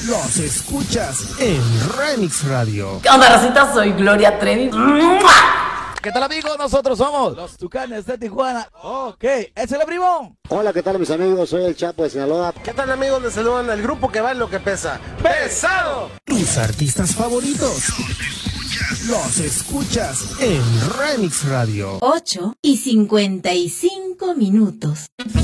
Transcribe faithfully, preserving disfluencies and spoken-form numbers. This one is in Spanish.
Los escuchas en Remix Radio. ¿Qué onda, racita? Soy Gloria Trevi. ¿Qué tal, amigos? Nosotros somos los Tucanes de Tijuana. Ok, ¿es el primo? Hola, ¿qué tal, mis amigos? Soy el Chapo de Sinaloa. ¿Qué tal, amigos? Les saludan el grupo que va en lo que pesa. ¡Pesado! Tus artistas favoritos. Los escuchas en Remix Radio. ocho y cincuenta y cinco minutos.